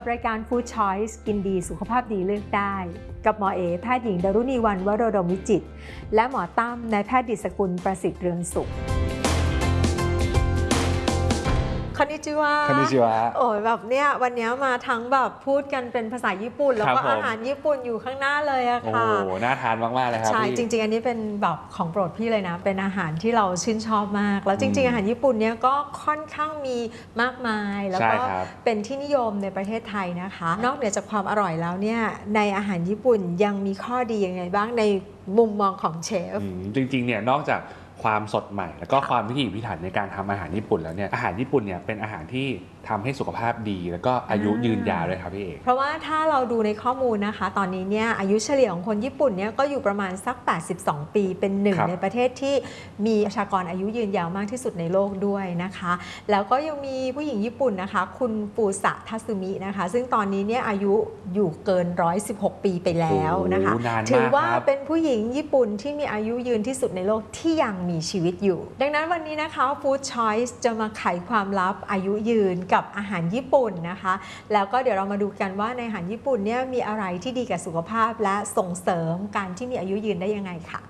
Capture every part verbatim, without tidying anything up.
รายการ Food Choice กินดีสุขภาพดีเลือกได้กับหมอเอแพทย์หญิงดารุณีวรรณวโรดมวิจิตรและหมอตั้มนายแพทย์ดิษกุลประสิทธิ์เรืองสุขคอนนิจิวะคอนนิจิวะโอ้ยแบบเนี้ยวันนี้มาทั้งแบบพูดกันเป็นภาษาญี่ปุ่นแล้วก็อาหารญี่ปุ่นอยู่ข้างหน้าเลยอะค่ะโอ้น่าทานมากๆเลยครับใช่จริงๆอันนี้เป็นแบบของโปรดพี่เลยนะเป็นอาหารที่เราชื่นชอบมากแล้วจริงๆอาหารญี่ปุ่นเนี้ยก็ค่อนข้างมีมากมายแล้วก็เป็นที่นิยมในประเทศไทยนะคะนอกเหนือจากความอร่อยแล้วเนี่ยในอาหารญี่ปุ่นยังมีข้อดียังไงบ้างในมุมมองของเชฟจริงๆเนี่ยนอกจากความสดใหม่แล้วก็ความพิถีพิถันในการทำอาหารญี่ปุ่นแล้วเนี่ยอาหารญี่ปุ่นเนี่ยเป็นอาหารที่ทำให้สุขภาพดีแล้วก็อายุยืนยาวเลยครับพี่เอกเพราะว่าถ้าเราดูในข้อมูลนะคะตอนนี้เนี่ยอายุเฉลี่ยของคนญี่ปุ่นเนี่ยก็อยู่ประมาณสักแปดสิบสองปีเป็นหนึ่งในประเทศที่มีประชากรอายุยืนยาวมากที่สุดในโลกด้วยนะคะแล้วก็ยังมีผู้หญิงญี่ปุ่นนะคะคุณฟูสะทัสึมินะคะซึ่งตอนนี้เนี่ยอายุอยู่เกินหนึ่งร้อยสิบหกปีไปแล้วนะคะถือว่าเป็นผู้หญิงญี่ปุ่นที่มีอายุยืนที่สุดในโลกที่ยังมีชีวิตอยู่ดังนั้นวันนี้นะคะ Food Choice จะมาไขความลับอายุยืนกับอาหารญี่ปุ่นนะคะแล้วก็เดี๋ยวเรามาดูกันว่าในอาหารญี่ปุ่นเนี่ยมีอะไรที่ดีกับสุขภาพและส่งเสริมการที่มีอายุยืนได้ยังไงค่ะ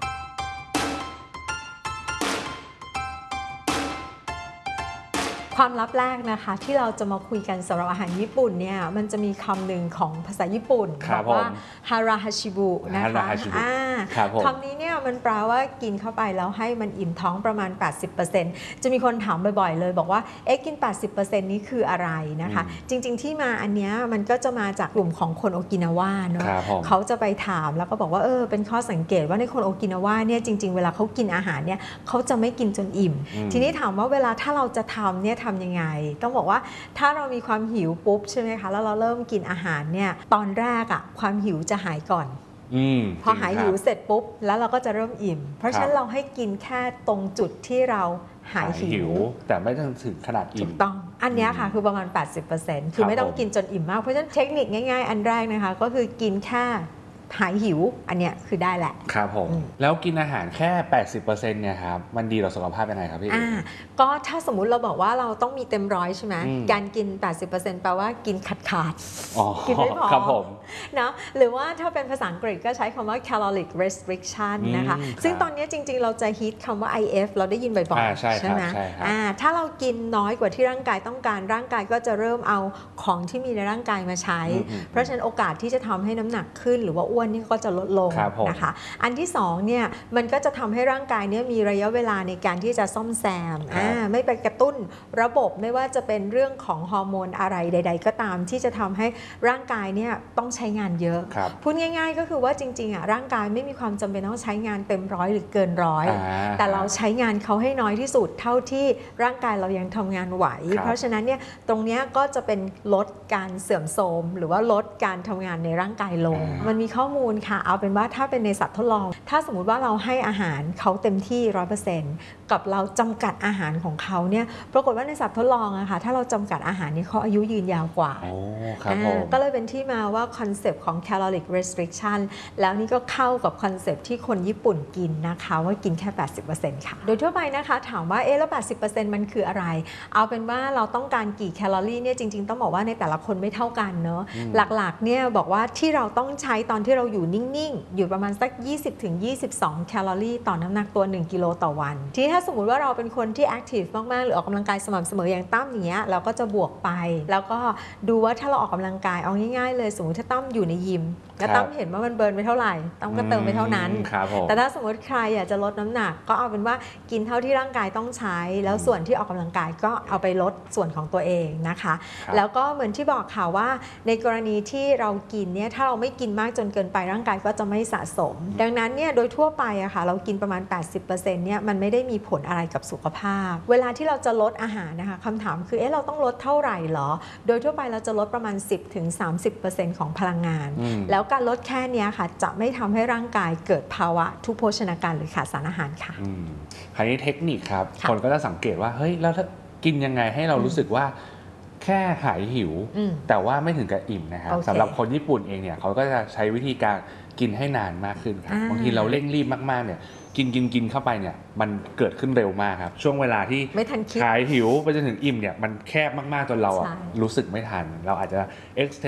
ความลับแรกนะคะที่เราจะมาคุยกันสำหรับอาหารญี่ปุ่นเนี่ยมันจะมีคำหนึ่งของภาษาญี่ปุ่นบอกว่าฮาราฮาชิบุนะคะคำนี้เนี่ยมันแปลว่ากินเข้าไปแล้วให้มันอิ่มท้องประมาณ แปดสิบเปอร์เซ็นต์ จะมีคนถามบ่อยๆเลยบอกว่าเอ๊ะกิน แปดสิบเปอร์เซ็นต์ นี้คืออะไรนะคะจริงๆที่มาอันเนี้ยมันก็จะมาจากกลุ่มของคนโอกินาวาเนาะเขาจะไปถามแล้วก็บอกว่าเออเป็นข้อสังเกตว่าในคนโอกินาวาเนี่ยจริงๆเวลาเขากินอาหารเนี่ยเขาจะไม่กินจนอิ่มทีนี้ถามว่าเวลาถ้าเราจะทำเนี่ยทำยังไงต้องบอกว่าถ้าเรามีความหิวปุ๊บใช่ไหมคะแล้วเราเริ่มกินอาหารเนี่ยตอนแรกอะความหิวจะหายก่อนพอหายหิวเสร็จปุ๊บแล้วเราก็จะเริ่มอิ่มเพราะฉะนั้นเราให้กินแค่ตรงจุดที่เราหายหิวแต่ไม่ต้องถึงขนาดอิ่มถูกต้องอันนี้ค่ะคือประมาณ แปดสิบเปอร์เซ็นต์ คือไม่ต้องกินจนอิ่มมากเพราะฉะนั้นเทคนิคง่ายๆอันแรกนะคะก็คือกินแค่หายหิวอันเนี้ยคือได้แหละครับผมแล้วกินอาหารแค่ แปดสิบเปอร์เซ็นต์ เนี่ยครับมันดีต่อสุขภาพยังไงครับพี่อ่าก็ถ้าสมมุติเราบอกว่าเราต้องมีเต็มร้อยใช่ไหมการกิน แปดสิบเปอร์เซ็นต์ แปลว่ากินขาดขาดกินไม่พอครับผมนะหรือว่าถ้าเป็นภาษาอังกฤษก็ใช้คำว่า caloric restriction นะคะซึ่งตอนนี้จริงๆเราจะฮิตคำว่า ไอ เอฟ เราได้ยินบ่อยๆใช่ไหมอ่าถ้าเรากินน้อยกว่าที่ร่างกายต้องการร่างกายก็จะเริ่มเอาของที่มีในร่างกายมาใช้เพราะฉะนั้นโอกาสที่จะทำให้น้ำหนักขึ้นหรือว่าอ้วนนี่ก็จะลดลงนะคะอันที่สองเนี่ยมันก็จะทำให้ร่างกายเนี่ยมีระยะเวลาในการที่จะซ่อมแซมอ่าไม่ไปกระตุ้นระบบไม่ว่าจะเป็นเรื่องของฮอร์โมนอะไรใดๆก็ตามที่จะทำให้ร่างกายเนี่ยต้องใช้งานเยอะพูดง่ายๆก็คือว่าจริงๆอ่ะร่างกายไม่มีความจำเป็นต้องใช้งานเต็มร้อยหรือเกินร้อยแต่เราใช้งานเขาให้น้อยที่สุดเท่าที่ร่างกายเรายังทำงานไหวเพราะฉะนั้นเนี่ยตรงนี้ก็จะเป็นลดการเสื่อมโทรมหรือว่าลดการทำงานในร่างกายลงมันมีข้อมูลค่ะเอาเป็นว่าถ้าเป็นในสัตว์ทดลองถ้าสมมุติว่าเราให้อาหารเขาเต็มที่ ร้อยเปอร์เซ็นต์ กับเราจำกัดอาหารของเขาเนี่ยปรากฏว่าในสัตว์ทดลองอะค่ะถ้าเราจำกัดอาหารนี่เขาอายุยืนยาวกว่าก็เลยเป็นที่มาว่าคอนเซปต์ของ caloric restriction แล้วนี่ก็เข้ากับคอนเซปต์ที่คนญี่ปุ่นกินนะคะว่ากินแค่ แปดสิบเปอร์เซ็นต์ ค่ะโดยทั่วไปนะคะถามว่าเอ๊ะแล้ว แปดสิบเปอร์เซ็นต์ มันคืออะไรเอาเป็นว่าเราต้องการกี่แคลอรี่เนี่ยจริงๆต้องบอกว่าในแต่ละคนไม่เท่ากันเนอะหลักๆเนี่ยบอกว่าที่เราต้องใช้ตอนที่เราอยู่นิ่งๆอยู่ประมาณสัก ยี่สิบถึงยี่สิบสอง แคลอรี่ต่อน้ำหนักตัวหนึ่งกิโลต่อวันทีนี้ถ้าสมมุติว่าเราเป็นคนที่แอคทีฟมากๆหรือออกกำลังกายสม่ำเสมออย่างตั้มเนี้ยเราก็จะบวกไปแล้วก็ดูว่าถ้าเราออกกำลังกายเอาง่ายๆเลยสมมติถ้าตั้มอยู่ในยิมแล้วตั้มเห็นว่ามันเบิร์นไปเท่าไหร่ตั้มก็เติมไปเท่านั้นแต่ถ้าสมมติใครอยากจะลดน้ำหนักก็เอาเป็นว่ากินเท่าที่ร่างกายต้องใช้แล้วส่วนที่ออกกำลังกายก็เอาไปลดส่วนของตัวเองนะคะแล้วก็เหมือนที่บอกค่ะว่าในกรณีที่เรากินเนี่ยถ้าเราไม่กินมากจนเกินไปร่างกายก็จะไม่สะสมดังนั้นเนี่ยโดยทั่วไปอะค่ะเรากินประมาณ แปดสิบเปอร์เซ็นต์ เนี่ยมันไม่ได้มีผลอะไรกับสุขภาพเวลาที่เราจะลดอาหารนะคะคำถามคือเอ๊ะเราต้องลดเท่าไหร่หรอโดยทั่วไปเราจะลดประมาณ สิบถึงสามสิบเปอร์เซ็นต์ ของพลังงานแล้วการลดแค่นี้ค่ะจะไม่ทำให้ร่างกายเกิดภาวะทุพโภชนาการหรือขาดสารอาหารค่ะคราวนี้เทคนิคครับคนก็จะสังเกตว่าเฮ้ยแล้วถ้ากินยังไงให้เรารู้สึกว่าแค่หายหิวแต่ว่าไม่ถึงกับอิ่มนะครับสำหรับคนญี่ปุ่นเองเนี่ยเขาก็จะใช้วิธีการกินให้นานมากขึ้นครับบางทีเราเร่งรีบมากๆเนี่ยกินกินกินเข้าไปเนี่ยมันเกิดขึ้นเร็วมากครับช่วงเวลาที่หายหิวไปจนถึงอิ่มเนี่ยมันแคบมากๆจนเรารู้สึกไม่ทันเราอาจจะ